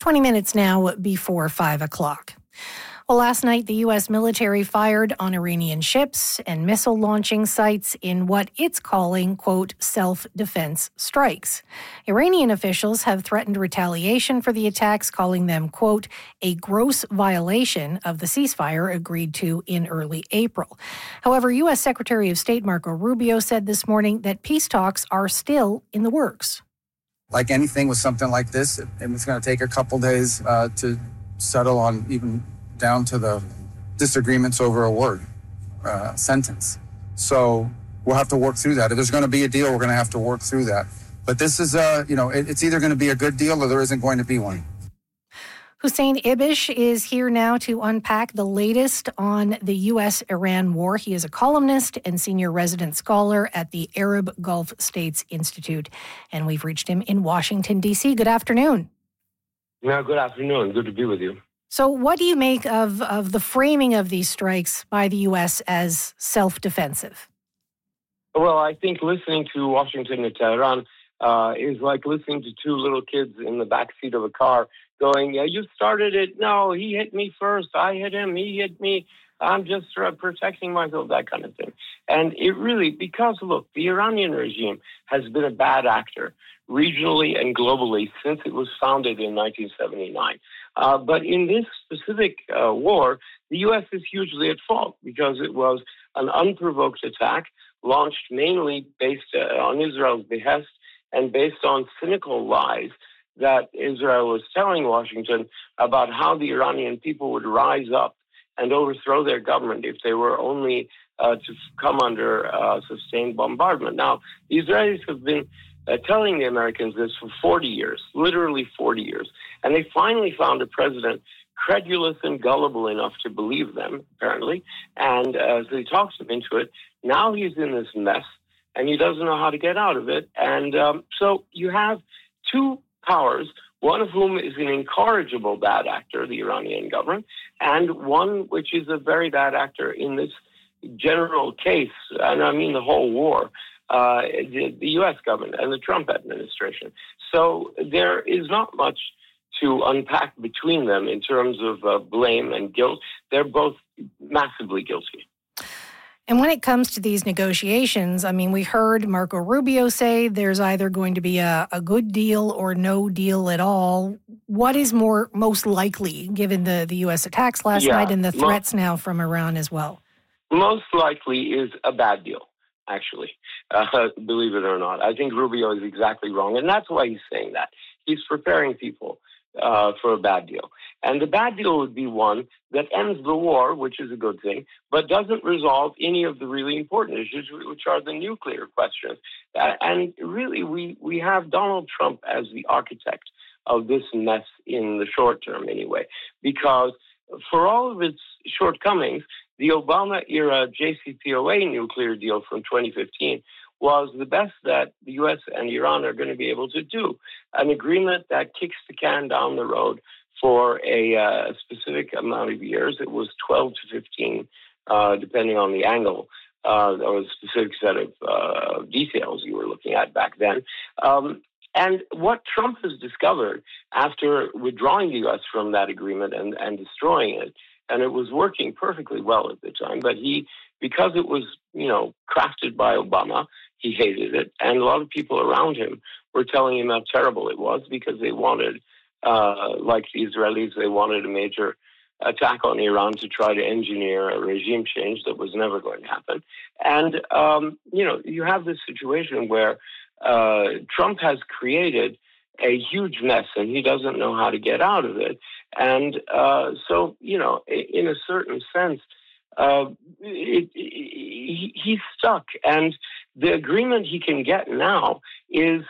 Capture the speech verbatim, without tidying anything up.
twenty minutes now before five o'clock. Well, last night, the U S military fired on Iranian ships and missile launching sites in what it's calling, quote, self-defense strikes. Iranian officials have threatened retaliation for the attacks, calling them, quote, a gross violation of the ceasefire agreed to in early April. However, U S Secretary of State Marco Rubio said this morning that peace talks are still in the works. Like anything with something like this, it, it's going to take a couple days uh, to settle on even down to the disagreements over a word, uh, sentence. So we'll have to work through that. If there's going to be a deal, we're going to have to work through that. But this is, uh, you know, it, it's either going to be a good deal or there isn't going to be one. Hussein Ibish is here now to unpack the latest on the U S Iran war. He is a columnist and senior resident scholar at the Arab Gulf States Institute. And we've reached him in Washington, D C. Good afternoon. Yeah, good afternoon. Good to be with you. So what do you make of, of the framing of these strikes by the U S as self-defensive? Well, I think listening to Washington and Tehran uh, is like listening to two little kids in the backseat of a car going, yeah, you started it. No, he hit me first. I hit him. He hit me. I'm just uh, protecting myself, that kind of thing. And it really, because, look, the Iranian regime has been a bad actor regionally and globally since it was founded in nineteen seventy-nine. Uh, but in this specific uh, war, the U S is hugely at fault because it was an unprovoked attack launched mainly based uh, on Israel's behest and based on cynical lies that Israel was telling Washington about how the Iranian people would rise up and overthrow their government if they were only uh, to come under uh, sustained bombardment. Now, the Israelis have been uh, telling the Americans this for forty years, literally forty years. And they finally found a president credulous and gullible enough to believe them, apparently. And uh, so he talks them into it. Now he's in this mess, and he doesn't know how to get out of it. And um, so you have two powers, one of whom is an incorrigible bad actor, the Iranian government, and one which is a very bad actor in this general case, and I mean the whole war, uh, the, the U S government and the Trump administration. So there is not much to unpack between them in terms of uh, blame and guilt. They're both massively guilty. And when it comes to these negotiations, I mean, we heard Marco Rubio say there's either going to be a, a good deal or no deal at all. What is more most likely, given the, the U S attacks last yeah, night and the threats mo- now from Iran as well? Most likely is a bad deal, actually, uh, believe it or not. I think Rubio is exactly wrong, and that's why he's saying that. He's preparing people Uh, for a bad deal. And the bad deal would be one that ends the war, which is a good thing, but doesn't resolve any of the really important issues, which are the nuclear questions. Uh, and really, we, we have Donald Trump as the architect of this mess in the short term anyway, because for all of its shortcomings, the Obama-era J C P O A nuclear deal from twenty fifteen was the best that the U S and Iran are going to be able to do. An agreement that kicks the can down the road for a uh, specific amount of years. It was twelve to fifteen, uh, depending on the angle, uh, or a specific set of uh, details you were looking at back then. Um, and what Trump has discovered after withdrawing the U S from that agreement and, and destroying it, and it was working perfectly well at the time, but he, because it was, you know, crafted by Obama, he hated it. And a lot of people around him were telling him how terrible it was because they wanted, uh, like the Israelis, they wanted a major attack on Iran to try to engineer a regime change that was never going to happen. And, um, you know, you have this situation where uh, Trump has created a huge mess and he doesn't know how to get out of it. And uh, so, you know, in a certain sense, uh, it, it, he, he's stuck. And the agreement he can get now is